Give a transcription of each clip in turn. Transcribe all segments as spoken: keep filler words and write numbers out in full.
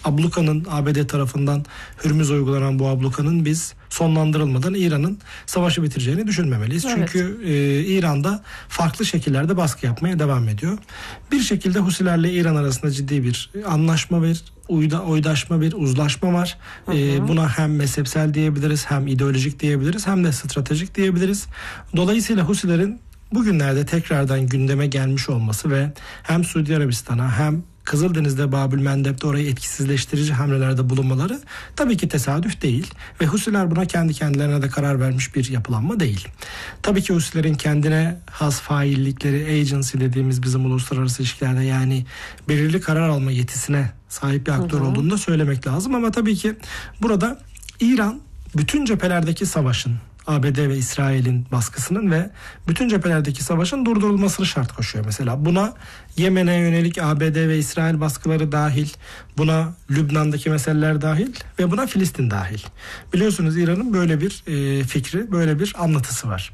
ablukanın A B D tarafından Hürmüz'e uygulanan bu ablukanın biz sonlandırılmadan İran'ın savaşı bitireceğini düşünmemeliyiz. Evet. Çünkü e, İran'da farklı şekillerde baskı yapmaya devam ediyor. Bir şekilde Husilerle İran arasında ciddi bir anlaşma, bir uyda, oydaşma, bir uzlaşma var. Hı hı. E, buna hem mezhepsel diyebiliriz, hem ideolojik diyebiliriz, hem de stratejik diyebiliriz. Dolayısıyla Husilerin bugünlerde tekrardan gündeme gelmiş olması ve hem Suudi Arabistan'a hem Kızıldeniz'de Babülmendeb'de orayı etkisizleştirici hamlelerde bulunmaları tabii ki tesadüf değil ve Husiler buna kendi kendilerine de karar vermiş bir yapılanma değil. Tabii ki Husilerin kendine has faillikleri, agency dediğimiz bizim uluslararası ilişkilerde, yani belirli karar alma yetisine sahip bir aktör hı hı. olduğunu da söylemek lazım. Ama tabii ki burada İran bütün cephelerdeki savaşın, A B D ve İsrail'in baskısının ve bütün cephelerdeki savaşın durdurulmasını şart koşuyor mesela. Buna Yemen'e yönelik A B D ve İsrail baskıları dahil, buna Lübnan'daki meseleler dahil ve buna Filistin dahil. Biliyorsunuz İran'ın böyle bir e, fikri, böyle bir anlatısı var.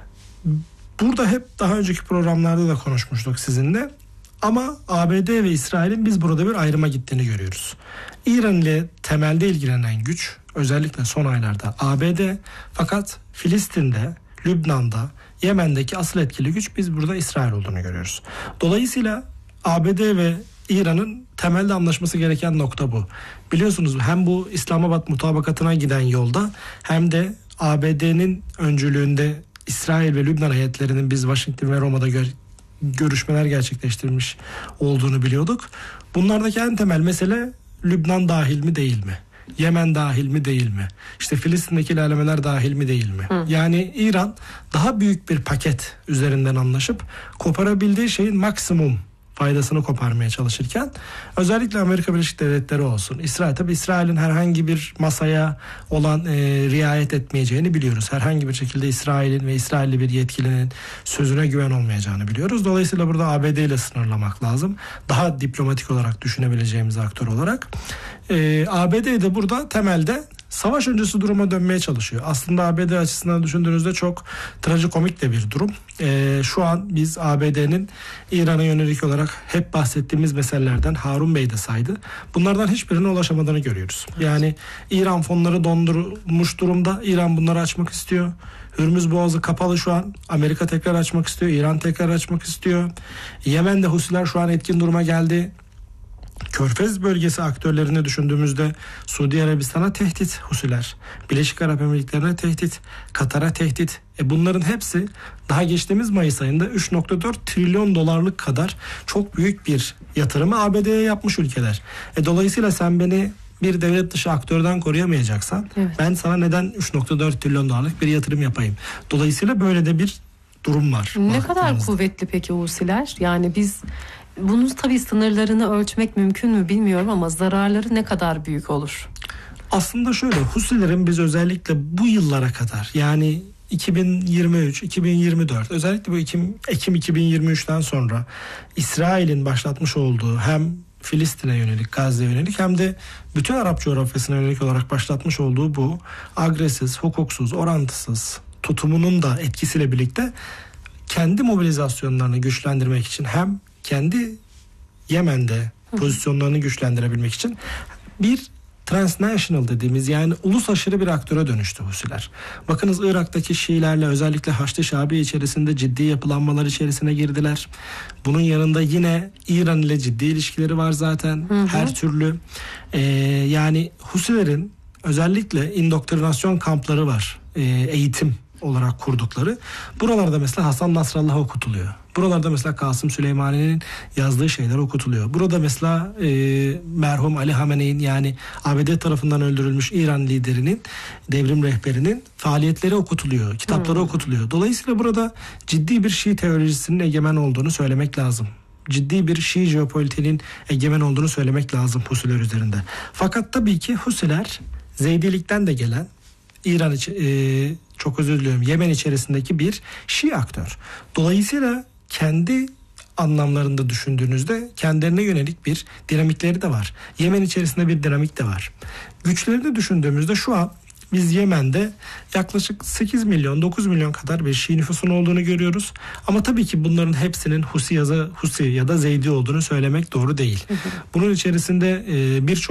Burada hep daha önceki programlarda da konuşmuştuk sizinle. Ama A B D ve İsrail'in biz burada bir ayrıma gittiğini görüyoruz. İran ile temelde ilgilenen güç özellikle son aylarda A B D, fakat Filistin'de, Lübnan'da, Yemen'deki asıl etkili güç biz burada İsrail olduğunu görüyoruz. Dolayısıyla A B D ve İran'ın temelde anlaşması gereken nokta bu. Biliyorsunuz hem bu İslamabad mutabakatına giden yolda hem de A B D'nin öncülüğünde İsrail ve Lübnan heyetlerinin biz Washington ve Roma'da gör görüşmeler gerçekleştirmiş olduğunu biliyorduk. Bunlardaki en temel mesele Lübnan dahil mi değil mi? Yemen dahil mi değil mi? İşte Filistin'deki ilerlemeler dahil mi değil mi? Hı. Yani İran daha büyük bir paket üzerinden anlaşıp koparabildiği şeyin maksimum faydasını koparmaya çalışırken özellikle Amerika Birleşik Devletleri olsun, İsrail, tabii İsrail'in herhangi bir masaya olan e, riayet etmeyeceğini biliyoruz. Herhangi bir şekilde İsrail'in ve İsrailli bir yetkilinin sözüne güven olmayacağını biliyoruz. Dolayısıyla burada A B D ile sınırlamak lazım. Daha diplomatik olarak düşünebileceğimiz aktör olarak. E, A B D de burada temelde savaş öncesi duruma dönmeye çalışıyor. Aslında A B D açısından düşündüğünüzde çok trajikomik de bir durum. Ee, şu an biz A B D'nin İran'a yönelik olarak hep bahsettiğimiz meselelerden Harun Bey de saydı. Bunlardan hiçbirine ulaşamadığını görüyoruz. Evet. Yani İran fonları dondurulmuş durumda. İran bunları açmak istiyor. Hürmüz Boğazı kapalı şu an. Amerika tekrar açmak istiyor. İran tekrar açmak istiyor. Yemen'de Husiler şu an etkin duruma geldi. Körfez bölgesi aktörlerini düşündüğümüzde Suudi Arabistan'a tehdit Husiler, Birleşik Arap Emirlikleri'ne tehdit, Katar'a tehdit. E bunların hepsi daha geçtiğimiz Mayıs ayında üç nokta dört trilyon dolarlık kadar çok büyük bir yatırımı A B D'ye yapmış ülkeler. E dolayısıyla sen beni bir devlet dışı aktörden koruyamayacaksan evet. ben sana neden üç nokta dört trilyon dolarlık bir yatırım yapayım? Dolayısıyla böyle de bir durum var. Ne kadar kuvvetli peki Husiler? Yani biz bunun tabii sınırlarını ölçmek mümkün mü bilmiyorum ama zararları ne kadar büyük olur? Aslında şöyle, Husilerin biz özellikle bu yıllara kadar, yani iki bin yirmi üç iki bin yirmi dört, özellikle bu Ekim, Ekim iki bin yirmi üçten sonra İsrail'in başlatmış olduğu hem Filistin'e yönelik, Gazze'ye yönelik hem de bütün Arap coğrafyasına yönelik olarak başlatmış olduğu bu agresif, hukuksuz, orantısız tutumunun da etkisiyle birlikte kendi mobilizasyonlarını güçlendirmek için hem kendi Yemen'de pozisyonlarını güçlendirebilmek için bir transnational dediğimiz, yani ulus aşırı bir aktöre dönüştü Husiler. Bakınız Irak'taki Şiilerle özellikle Haçlı Şabi içerisinde ciddi yapılanmalar içerisine girdiler. Bunun yanında yine İran ile ciddi ilişkileri var zaten. Hı hı. Her türlü. Ee, yani Husilerin özellikle indoktrinasyon kampları var. Ee, eğitim olarak kurdukları. Buralarda mesela Hasan Nasrallah okutuluyor. Buralarda mesela Kasım Süleymani'nin yazdığı şeyler okutuluyor. Burada mesela e, merhum Ali Hamene'in, yani A B D tarafından öldürülmüş İran liderinin, devrim rehberinin faaliyetleri okutuluyor. Kitapları hmm. okutuluyor. Dolayısıyla burada ciddi bir Şii teolojisinin egemen olduğunu söylemek lazım. Ciddi bir Şii jeopolitiğinin egemen olduğunu söylemek lazım Husiler üzerinde. Fakat tabii ki Husiler Zeydilikten de gelen, İran için e, çok özür diliyorum, Yemen içerisindeki bir Şii aktör. Dolayısıyla kendi anlamlarında düşündüğünüzde kendilerine yönelik bir dinamikleri de var. Yemen içerisinde bir dinamik de var. Güçlerini düşündüğümüzde şu an biz Yemen'de yaklaşık sekiz milyon dokuz milyon kadar bir Şii nüfusun olduğunu görüyoruz. Ama tabii ki bunların hepsinin Husi ya da Husi ya da Zeydi olduğunu söylemek doğru değil. Hı hı. Bunun içerisinde e, birçok